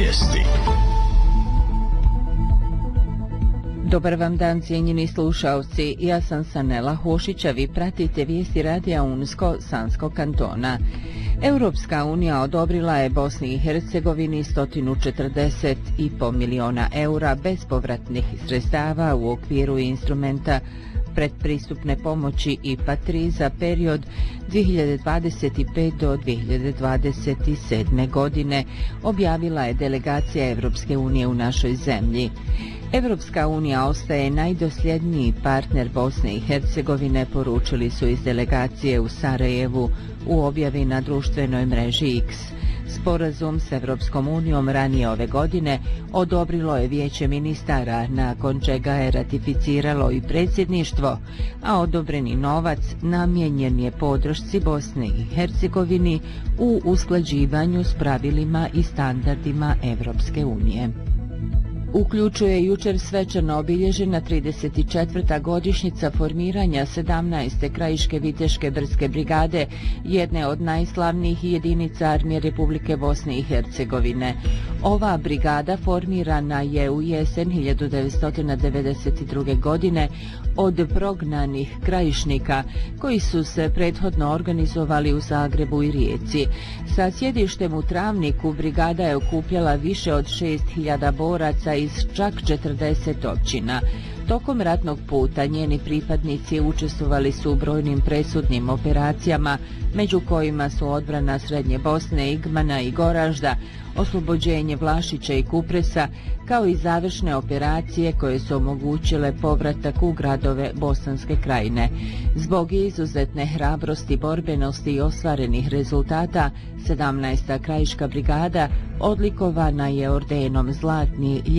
Vijesti. Dobar vam dan, cijenjeni slušaoci. Ja sam Sanela Hošić, a vi pratite vijesti radija UNSCO Sanskog kantona. Europska unija odobrila je Bosni i Hercegovini 140,5 miliona eura bespovratnih sredstava u okviru instrumenta predpristupne pomoći IPA 3 za period 2025 do 2027. godine, objavila je delegacija Europske unije u našoj zemlji. Europska unija ostaje najdosljedniji partner Bosne i Hercegovine, poručili su iz delegacije u Sarajevu u objavi na društvenoj mreži X. Sporazum s Europskom unijom ranije ove godine odobrilo je Vijeće ministara, nakon čega je ratificiralo i predsjedništvo, a odobreni novac namijenjen je podršci Bosne i Hercegovini u usklađivanju s pravilima i standardima Europske unije. Uključuje jučer svečano obilježena 34. godišnjica formiranja 17. krajiške viteške brdske brigade, jedne od najslavnijih jedinica armije Republike Bosne i Hercegovine. Ova brigada formirana je u jesen 1992. godine od prognanih krajišnika koji su se prethodno organizovali u Zagrebu i Rijeci. Sa sjedištem u Travniku brigada je okupljala više od 6.000 boraca iz čak 40 općina. Tokom ratnog puta njeni pripadnici učestvovali su u brojnim presudnim operacijama, među kojima su odbrana Srednje Bosne, Igmana i Goražda, oslobođenje Vlašića i Kupresa, kao i završne operacije koje su omogućile povratak u gradove Bosanske krajine. Zbog izuzetne hrabrosti, borbenosti i ostvarenih rezultata, 17. krajiška brigada odlikovana je ordenom Zlatni